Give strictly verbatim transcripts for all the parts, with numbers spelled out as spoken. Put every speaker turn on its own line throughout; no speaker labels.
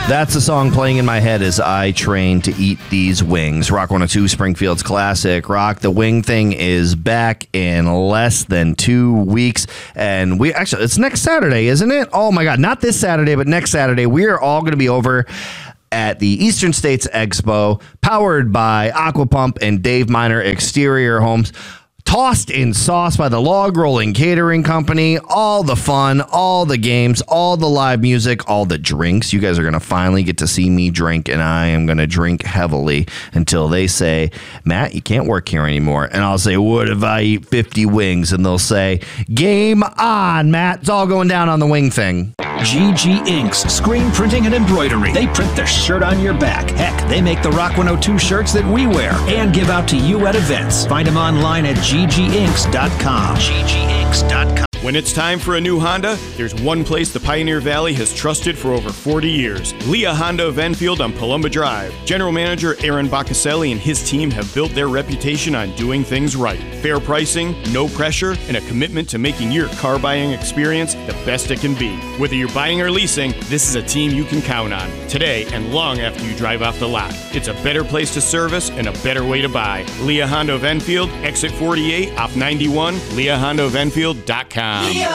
That's the song playing in my head as I train to eat these wings. Rock one oh two, Springfield's classic rock. The wing thing is back in less than two weeks. And we actually, it's next Saturday, isn't it? Oh my God, not this Saturday, but next Saturday. We are all going to be over at the Eastern States Expo, powered by Aquapump and Dave Miner Exterior Homes. Tossed in sauce by the Log Rolling Catering Company. All the fun, all the games, all the live music, all the drinks. You guys are going to finally get to see me drink, and I am going to drink heavily until they say, Matt, you can't work here anymore. And I'll say, what if I eat fifty wings? And they'll say, game on, Matt. It's all going down on the wing thing.
G G Inks, screen printing and embroidery. They print the shirt on your back. Heck, they make the Rock one oh two shirts that we wear and give out to you at events. Find them online at g g inks dot com. g g inks dot com.
When it's time for a new Honda, there's one place the Pioneer Valley has trusted for over forty years. Leah Honda of Enfield on Palumba Drive. General Manager Aaron Baccaselli and his team have built their reputation on doing things right. Fair pricing, no pressure, and a commitment to making your car buying experience the best it can be. Whether you're buying or leasing, this is a team you can count on, today and long after you drive off the lot. It's a better place to service and a better way to buy. Leah Honda of Enfield, exit forty-eight off ninety-one, leah honda of enfield dot com.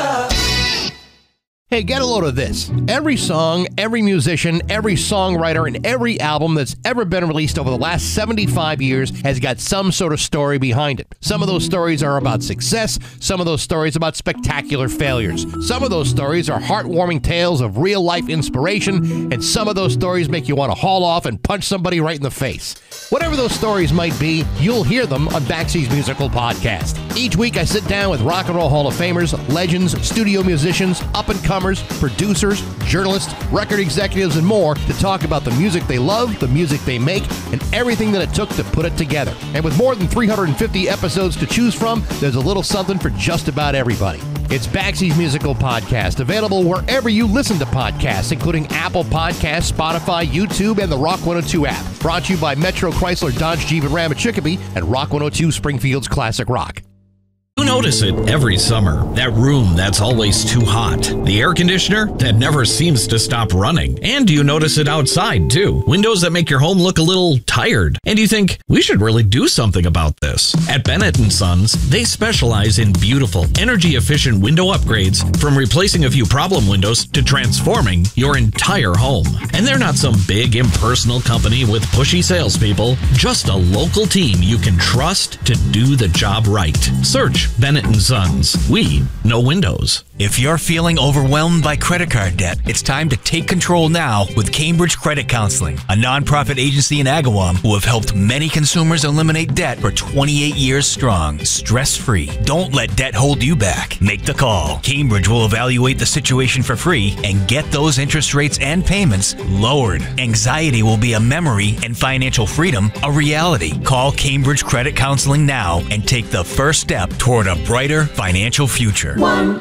Hey, get a load of this. Every song, every musician, every songwriter, and every album that's ever been released over the last seventy-five years has got some sort of story behind it. Some of those stories are about success, some of those stories about spectacular failures. Some of those stories are heartwarming tales of real-life inspiration, and some of those stories make you want to haul off and punch somebody right in the face. Whatever those stories might be, you'll hear them on Baxi's Musical Podcast. Each week I sit down with Rock and Roll Hall of Famers, legends, studio musicians, up-and-comers, producers, journalists, record executives, and more to talk about the music they love, the music they make, and everything that it took to put it together. And with more than three hundred fifty episodes to choose from, there's a little something for just about everybody. It's Baxi's Musical Podcast, available wherever you listen to podcasts, including Apple Podcasts, Spotify, YouTube, and the Rock one oh two app. Brought to you by Metro Chrysler Dodge Jeep and Ram at Chicopee and Rock one oh two Springfield's Classic Rock.
You notice it every summer. That room that's always too hot. The air conditioner that never seems to stop running. And you notice it outside, too. Windows that make your home look a little tired. And you think, we should really do something about this. At Bennett and Sons, they specialize in beautiful, energy-efficient window upgrades, from replacing a few problem windows to transforming your entire home. And they're not some big, impersonal company with pushy salespeople. Just a local team you can trust to do the job right. Search Bennett and Sons. We know windows.
If you're feeling overwhelmed by credit card debt, it's time to take control now with Cambridge Credit Counseling, a nonprofit agency in Agawam who have helped many consumers eliminate debt for twenty-eight years strong, stress-free. Don't let debt hold you back. Make the call. Cambridge will evaluate the situation for free and get those interest rates and payments lowered. Anxiety will be a memory and financial freedom a reality. Call Cambridge Credit Counseling now and take the first step toward a brighter financial future.
one